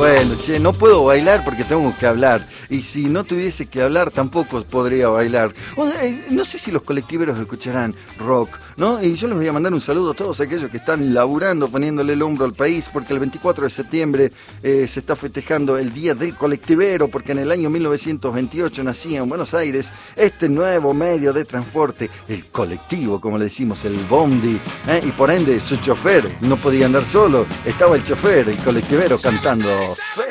Bueno, che, no puedo bailar porque tengo que hablar. Y si no tuviese que hablar, tampoco podría bailar. No sé si los colectiveros escucharán rock, ¿no? Y yo les voy a mandar un saludo a todos aquellos que están laburando, poniéndole el hombro al país, porque el 24 de septiembre se está festejando el Día del Colectivero, porque en el año 1928 nacía en Buenos Aires este nuevo medio de transporte, el colectivo, como le decimos, el bondi, y por ende su chofer no podía andar solo, estaba el chofer, el colectivero, cantando. ¡Sí!